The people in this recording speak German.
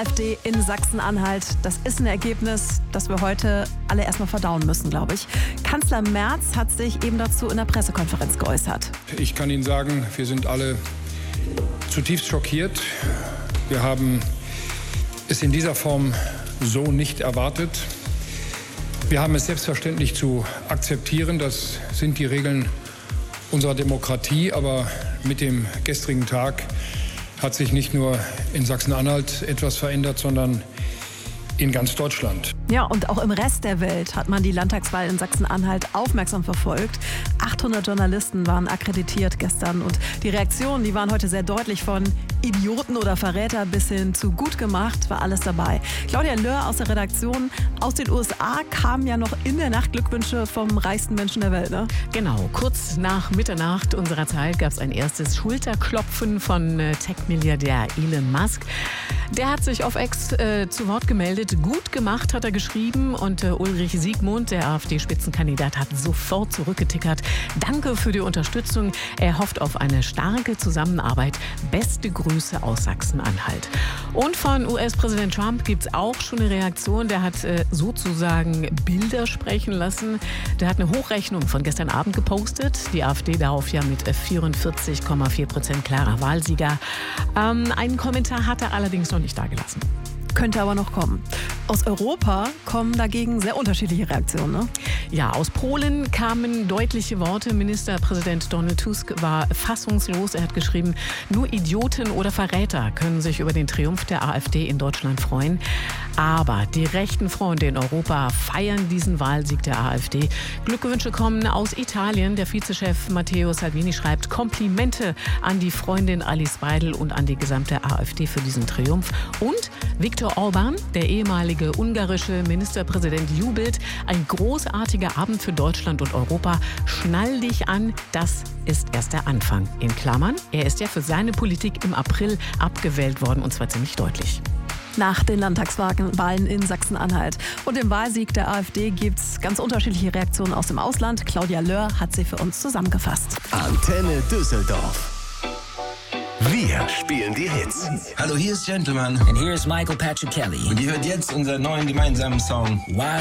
AfD in Sachsen-Anhalt. Das ist ein Ergebnis, das wir heute alle erstmal verdauen müssen, glaube ich. Kanzler Merz hat sich eben dazu in der Pressekonferenz geäußert. Ich kann Ihnen sagen, wir sind alle zutiefst schockiert. Wir haben es in dieser Form so nicht erwartet. Wir haben es selbstverständlich zu akzeptieren. Das sind die Regeln unserer Demokratie. Aber mit dem gestrigen Tag hat sich nicht nur in Sachsen-Anhalt etwas verändert, sondern in ganz Deutschland. Ja, und auch im Rest der Welt hat man die Landtagswahl in Sachsen-Anhalt aufmerksam verfolgt. 800 Journalisten waren akkreditiert gestern und die Reaktionen, die waren heute sehr deutlich, von Idioten oder Verräter bis hin zu gut gemacht, war alles dabei. Claudia Löhr aus der Redaktion aus den USA kamen ja noch in der Nacht Glückwünsche vom reichsten Menschen der Welt, ne? Genau, kurz nach Mitternacht unserer Zeit gab es ein erstes Schulterklopfen von Tech-Milliardär Elon Musk. Der hat sich auf X zu Wort gemeldet. Gut gemacht, hat er geschrieben. Und Ulrich Siegmund, der AfD-Spitzenkandidat, hat sofort zurückgetickert. Danke für die Unterstützung. Er hofft auf eine starke Zusammenarbeit. Beste Grüße aus Sachsen-Anhalt. Und von US-Präsident Trump gibt es auch schon eine Reaktion. Der hat sozusagen Bilder sprechen lassen. Der hat eine Hochrechnung von gestern Abend gepostet. Die AfD darauf ja mit 44,4% klarer Wahlsieger. Einen Kommentar hat er allerdings noch nicht dagelassen. Könnte aber noch kommen. Aus Europa kommen dagegen sehr unterschiedliche Reaktionen, ne? Ja, aus Polen kamen deutliche Worte. Ministerpräsident Donald Tusk war fassungslos. Er hat geschrieben, nur Idioten oder Verräter können sich über den Triumph der AfD in Deutschland freuen. Aber die rechten Freunde in Europa feiern diesen Wahlsieg der AfD. Glückwünsche kommen aus Italien. Der Vizechef Matteo Salvini schreibt Komplimente an die Freundin Alice Weidel und an die gesamte AfD für diesen Triumph. Und Viktor Orbán, der ehemalige ungarische Ministerpräsident, jubelt. Ein großartiger Abend für Deutschland und Europa. Schnall dich an, das ist erst der Anfang. In Klammern, er ist ja für seine Politik im April abgewählt worden, und zwar ziemlich deutlich. Nach den Landtagswahlen in Sachsen-Anhalt und dem Wahlsieg der AfD gibt es ganz unterschiedliche Reaktionen aus dem Ausland. Claudia Löhr hat sie für uns zusammengefasst. Antenne Düsseldorf. Wir spielen die Hits. Hallo, hier ist Gentleman. And here's Michael Patrick Kelly. Und ihr hört jetzt unseren neuen gemeinsamen Song.